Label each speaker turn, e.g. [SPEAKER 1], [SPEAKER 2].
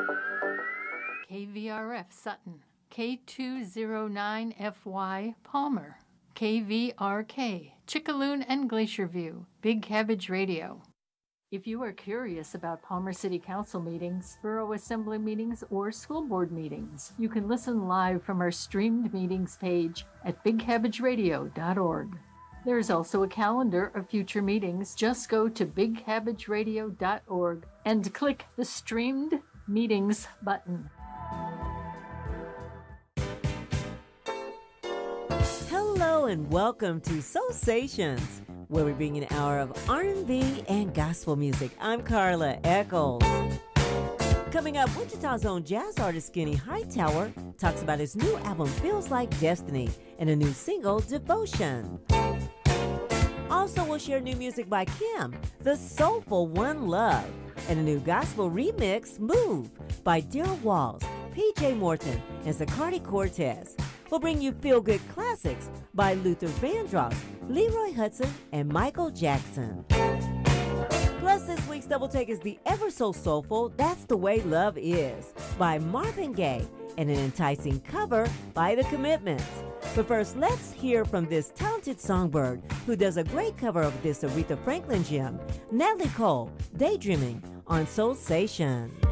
[SPEAKER 1] KVRF Sutton, K209FY Palmer, KVRK Chickaloon and Glacier View, Big Cabbage Radio. If you are curious about Palmer City Council meetings, Borough Assembly meetings, or school board meetings, you can listen live from our streamed meetings page at bigcabbageradio.org. There is also a calendar of future meetings. Just go to bigcabbageradio.org and click the Streamed Meetings button.
[SPEAKER 2] Hello and welcome to Soulsations, where we bring an hour of R&B and gospel music. I'm Carla Eccles. Coming up, Wichita's own jazz artist Skinny Hightower talks about his new album Feels Like Destiny and a new single, Devotion. Also, we'll share new music by Kim, the soulful One Love, and a new gospel remix, Move, by Daryl Walls, PJ Morton, and Zacardi Cortez. We'll bring you feel-good classics by Luther Vandross, Leroy Hudson, and Michael Jackson. Plus, this week's Double Take is the ever-so-soulful That's the Way Love Is by Marvin Gaye, and an enticing cover by The Commitments. But first, let's hear from this talented songbird who does a great cover of this Aretha Franklin gem, Natalie Cole, Daydreaming on Soulsation.